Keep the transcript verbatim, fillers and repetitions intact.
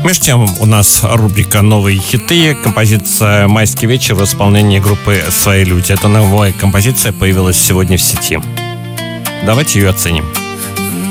Между тем у нас рубрика «Новые хиты», композиция «Майский вечер» в исполнении группы «Свои люди». Эта новая композиция появилась сегодня в сети. Давайте ее оценим.